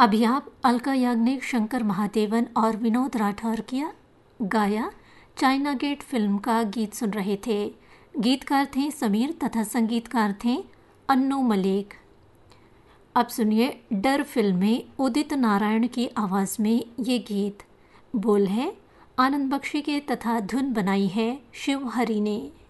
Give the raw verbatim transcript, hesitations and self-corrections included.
अभी आप अलका याग्निक, शंकर महादेवन और विनोद राठौर की गाया चाइना गेट फिल्म का गीत सुन रहे थे। गीतकार थे समीर तथा संगीतकार थे अन्नू मलिक। अब सुनिए डर फिल्म में उदित नारायण की आवाज़ में ये गीत। बोल है आनंद बख्शी के तथा धुन बनाई है शिव हरि ने।